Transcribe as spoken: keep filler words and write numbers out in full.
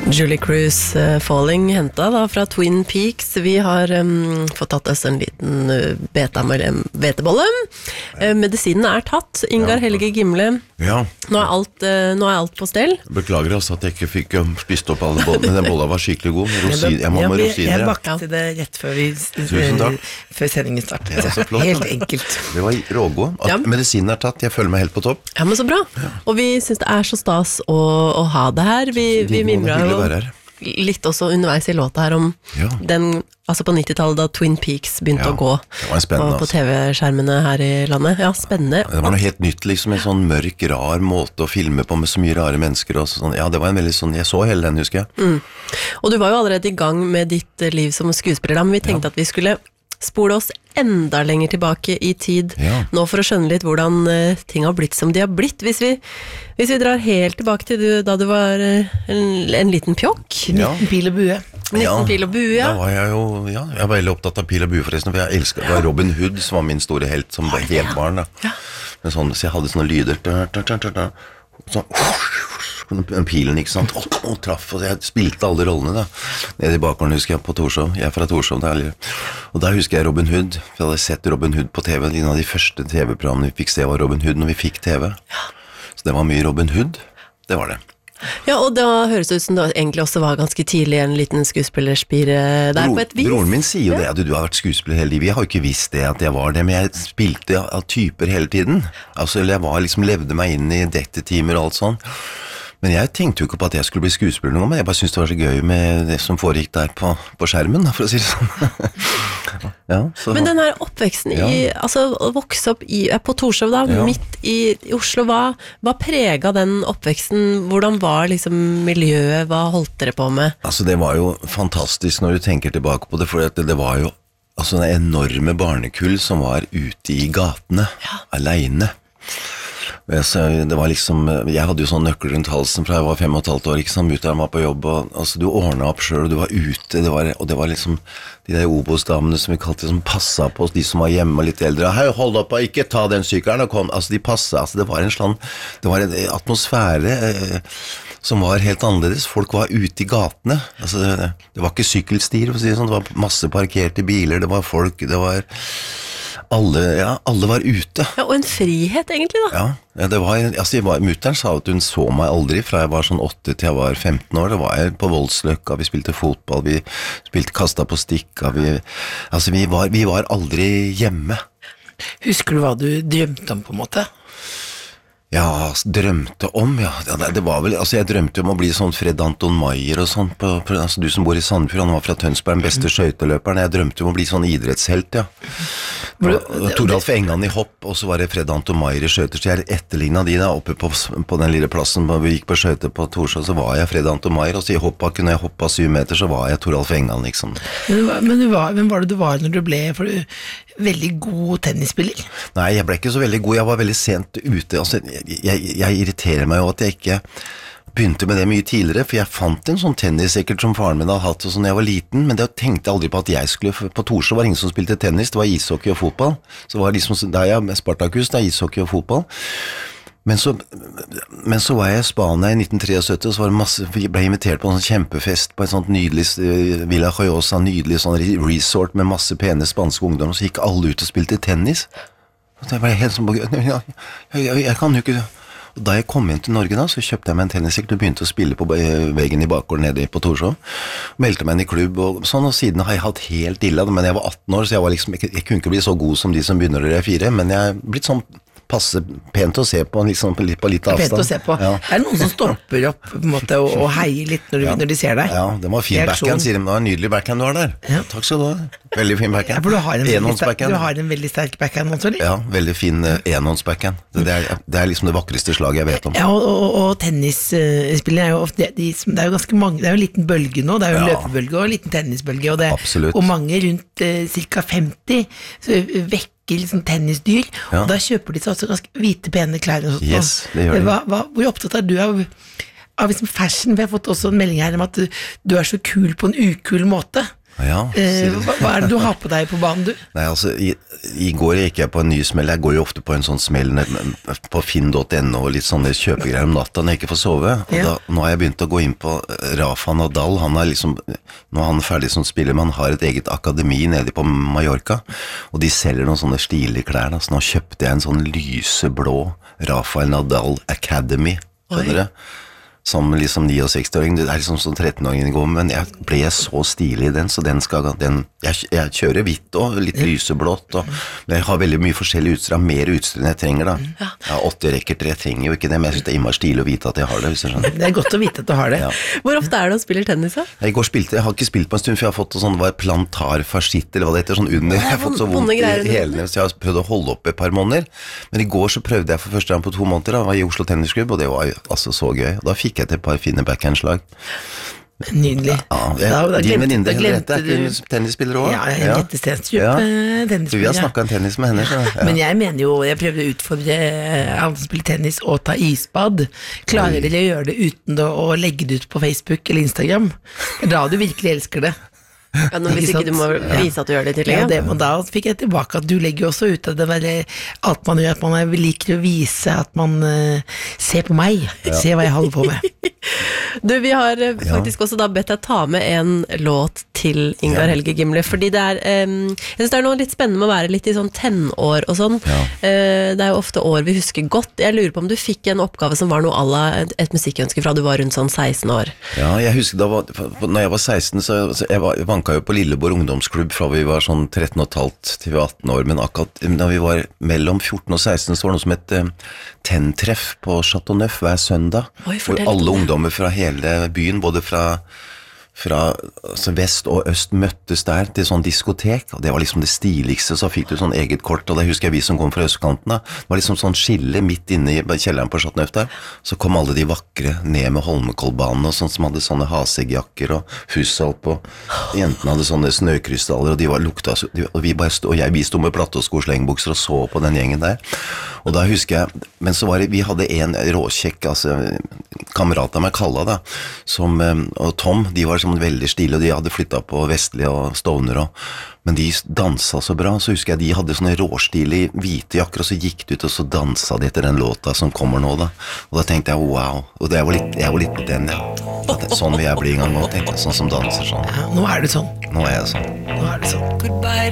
Julie Cruise uh, Falling hentet da fra Twin Peaks. Vi har um, fått tatt oss en liten uh, beta-vetebolle. Uh, medisinen er tatt. Ingar ja. Helge Gimle. Ja. Nå er alt, uh, nå er alt på stell. Beklager altså at jeg ikke fikk um, spist opp alle bollene, men den bollen var skikkelig god. Rosin, jeg må med rosiner. Jeg bakte det rett før, vi, før sendingen startet. Ja, flott, helt enkelt. Det var rågod. Ja. Medisinen er tatt, jeg føler meg helt på topp. Ja, men så bra. Ja. Og vi synes det er så stas å, å ha det her. Vi, vi mimrer jo litt også underveis i låta her om ja. den, altså på nittitallet da Twin Peaks begynte ja, å gå på, på tv-skjermene her i landet. Ja, spennende. Det var noe helt nytt, liksom en sånn mørk, rar måte å filme på med så mye rare mennesker og sånn. Ja, det var en veldig sånn, jeg så hele den, husker jeg. Mm. Og du var jo allerede i gang med ditt liv som skuespiller da, men vi tenkte ja. at vi skulle spole oss enda lenger tilbake i tid ja. nå for å skjønne litt hvordan uh, ting har blitt som de har blitt. Hvis vi, hvis vi drar helt tilbake til du, da du var uh, en, en liten pjokk. Ja. nitten pil og bue. nitten ja, pil og bue, ja. Da var jeg jo, ja, jeg var veldig opptatt av pil og bue forresten, for jeg elsket, det var Robin Hood som var min store helt, som var helt barn da. Ja. Men sånn, så jeg hadde sånne lyder, sånn, den pilen, ikke sant, og, og traff, og jeg spilte alle rollene da, nede i bakgården, husker jeg, på Torshov, jeg er fra Torshov, og da husker jeg Robin Hood, for jeg hadde sett Robin Hood på T V, en av de første T V-programmene vi fikk se var Robin Hood når vi fikk T V, ja. Så det var mye Robin Hood, det var det. Ja, og da høres det ut som det egentlig også var ganske tidlig en liten skuespillerspire der Bro, på et vis. Broren min sier jo ja. det, at du har vært skuespiller hele livet. Jeg har jo ikke visst det at jeg var det, men jeg spilte av typer hele tiden. Altså, jeg var liksom, levde meg inn i detektimer og alt sånn. Men jeg tenkte jo ikke på at jeg skulle bli skuespiller noe, men jeg bare syntes det var så gøy med det som foregikk der på, på skjermen, for å si det sånn. ja, så. Men den her oppveksten i, ja. altså å vokse opp i, på Torshov da, ja. midt i, i Oslo, hva, hva preget den oppveksten? Hvordan var liksom miljøet? Hva holdt dere på med? Altså det var jo fantastisk når du tenker tilbake på det, for det, det var jo altså en enorme barnekull som var ute i gatene, ja. alene. Så det var liksom, jeg hadde jo sånn nøkkel rundt halsen fra jeg var fem og et halvt år, ikke sant, mutter'n var på jobb, og altså, du ordnet opp selv, og du var ute, det var, og det var liksom de der obosdamene som vi kalte, som passet på oss, de som var hjemme og litt eldre, hei, hold opp, ikke ta den sykkelen, og kom, altså de passet, altså det var en sånn, det var en atmosfære eh, som var helt annerledes, folk var ute i gatene, altså det, det var ikke sykkelstier, for å si det sånn, det var masse parkerte biler, det var folk, det var... Alle, ja, alle var ute. Ja, og en frihet egentlig da. Ja, ja det var, altså mutteren sa at hun så meg aldri fra jeg var sånn åtte til jeg var femten år, det var jeg på Voldsløkka, vi spilte fotball, vi spilte kasta på stikka, vi, altså vi var, vi var aldri hjemme. Husker du hva du drømte om på en måte? Ja, drømte om, ja, det var vel, altså jeg drømte om å bli sånn Fred Anton Meyer og sånn, på, på, altså du som bor i Sandefjord, han var fra Tønsberg, den beste skøyteløperen, jeg drømte om å bli sånn idrettshelt, ja. Toralf Engan i hopp, og så var det Fred Anton Meyer i skøyter, så jeg etterlignet de da, oppe på, på den lille plassen, vi gikk på skøyter på Torshov, så var jeg Fred Anton Meyer, og så i hoppa, kunne jeg hoppa syv meter, så var jeg Toralf Engan, liksom. Men, men du var, hvem var det du var når du ble, for du, veldig god tennisspiller? Nei, jeg ble ikke så veldig god, jeg var veldig sent ute, altså, jeg, jeg, jeg irriterer meg jo at jeg ikke begynte med det mye tidligere, for jeg fant en sånn tennis sikkert som faren min hadde hatt og sånn jeg var liten, men det tenkte jeg aldri på at jeg skulle, på Torshov var ingen som spilte tennis, det var ishockey og fotball, så var det liksom der jeg med Spartakus, det er ishockey og fotball, men så, men så var jeg i Spania i nitten syttitre, og så var det masse, jeg ble invitert på en sånn kjempefest på et sånt nydelig uh, Villa Joyosa, nydelig sånn resort med masse pene spanske ungdommer, og så gikk alle ut og spilte tennis, og jeg ble helt sånn, jeg, jeg, jeg kan jo ikke... Og da jeg kom inn til Norge da, så kjøpte jeg meg en tennissikkel og begynte å spille på veggen i bakgården nede på Torshov. Meldte meg inn i klubb og sånn, og siden har jeg hatt helt ille, men jeg var atten år, så jeg var liksom, jeg, jeg kunne ikke bli så god som de som begynner å refire, men jeg er blitt sånn passe pent å se på, liksom på litt, på litt avstand. Pent å se på. Ja. Er det noen som stopper opp på en måte, og, og heier litt når, du, ja. når de ser deg? Ja, det var fin backhand, sier de. Det var en nydelig backhand du har der. Ja. Takk skal du ha. Veldig fin backhand. Ja, for du har en, veldig sterk, du har en veldig sterk backhand også, eller? Ja, veldig fin uh, enhånds backhand. Det, det, er, det er liksom det vakreste slaget jeg vet om. Ja, og, og, og tennisspillene er jo ofte, de, de, det er jo ganske mange, det er jo en liten bølge nå, det er jo en ja. løpebølge og en liten tennisbølge, og, det, og mange rundt uh, cirka femti så vekk liksom tennisdyr, ja. og da kjøper de så også ganske hvite, pene klær og sånt. Yes, det gjør de. Hva, hva, hvor opptatt er du av, av liksom fashion? Vi har fått også en melding her om at du, du er så kul på en ukul måte. Ja, eh, hva, hva er det du har på deg på banen, du? Nei, altså, i, i går gikk jeg på en ny smell. Jeg går jo ofte på en sånn smell på finn punktum no og litt sånne kjøpegreier om natta når jeg ikke får sove. Og ja. da, nå har jeg begynt å gå inn på Rafa Nadal. Han er liksom, nå er han ferdig som spiller, men han har et eget akademi nede på Mallorca, og de selger noen sånne stilige klær. Da. Så nå kjøpte jeg en sånn lyseblå Rafael Nadal Academy, skjønner du? Som liksom sekstiåring, det er liksom som trettenåringen i går, men jeg ble så stilig i den, så den skal, den, jeg, jeg kjører hvitt og litt lyseblått, og, men jeg har veldig mye forskjellig utstyr, mer utstyr enn jeg trenger da. Ja. Jeg har åtte rekkerter, jeg trenger jo ikke det, men jeg synes det er immer stilig å vite at jeg har det, hvis jeg skjønner. Det er godt å vite at du har det. Ja. Hvor ofte er det å spille tennis da? Jeg, går spilte, jeg har ikke spilt på en stund, for jeg har fått sånn, var plantarfascitt, eller hva det heter, sånn under, jeg har fått så vondt i helene, så jeg har prøvd å holde opp et par måneder, men i går så prøvde jeg for første gang på to måneder, da, var i Oslo Tennisklubb, og det var altså så gøy, og da fikk jeg til et par fine backhandslag. Nydelig. Ja, jeg, da, da din venninne Henriette er ikke en tennisspiller også? Ja, jeg er en jettestensjup ja. tennisspiller. Vi har snakket en tennis med henne. Så, ja. Men jeg mener jo, jeg prøvde å utfordre alle som spiller tennis og ta isbad. Klarer dere å gjøre det uten å legge det ut på Facebook eller Instagram? Da du virkelig elsker det. Ja, nå, hvis ikke du må vise at du gjør det til ja, det, og da fikk jeg tilbake at du legger også ut av det der, alt man gjør, at man liker å vise at man uh, ser på meg, ja. ser hva jeg holder på med. Du, vi har uh, faktisk ja. også da bedt deg ta med en låt til Ingvar ja. Helge Gimle, fordi det er, um, jeg synes det er noe litt spennende med å være litt i sånn tenår og sånn, ja. uh, det er jo ofte år vi husker godt. Jeg lurer på om du fikk en oppgave som var noe à la et, et musikkønske fra du var rundt sånn seksten år. Ja, jeg husker da, var, når jeg var seksten, så, så jeg var, jeg vanka jo på Lilleborg ungdomsklubb fra vi var sånn tretten og et halvt til atten år, men akkurat da vi var mellom fjorten og seksten så var det noe som het uh, tenntreff på Chateau Neuf hver søndag, Oi, hvor alle ungdommer fra hele byen, både fra fra altså vest og øst møttes der til sånn diskotek, og det var liksom det stiligste, så fikk du sånn eget kort, og det husker jeg vi som kom fra østkanten da, det var liksom sånn skille midt inne i kjelleren på Chateau Neuf der, så kom alle de vakre ned med Holmenkollbanen og sånn som hadde sånne hasegjakker og fussalp, og jentene hadde sånne snøkrystaller, og de var lukta, og, vi bare stod, og jeg, vi stod med plattesko og slengbukser og så på den gjengen der, og da husker jeg, men så var det, vi hadde en råkjekk, altså kamerat av meg Kalla da, som, og Tom, de var som veldig stille, og de hadde flyttet på Vestli og Stovner, og, men de dansa så bra, så husker jeg de hadde sånne råstilige hvite jakker, og så gikk de ut, og så dansa de etter den låta som kommer nå da, og da tenkte jeg, wow, og det var litt, jeg var litt på den, ja, at, sånn vil jeg bli en gang nå, tenkte jeg, sånn som danser sånn. Ja, nå er det sånn. Nå er jeg sånn. Nå er det sånn. Goodbye.